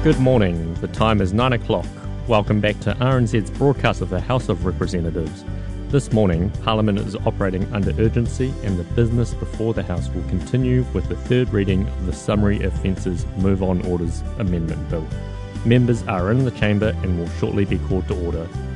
Good morning. The time is 9 o'clock. Welcome back to RNZ's broadcast of the House of Representatives. This morning, Parliament is operating under urgency and the business before the House will continue with the third reading of the Summary Offences Move-On Orders Amendment Bill. Members are in the chamber and will shortly be called to order.